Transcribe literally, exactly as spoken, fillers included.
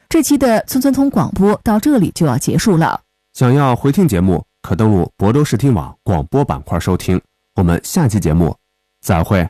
这期的村村通广播到这里就要结束了。 想要回听节目，可登录亳州视听网广播板块收听。我们下期节目再会。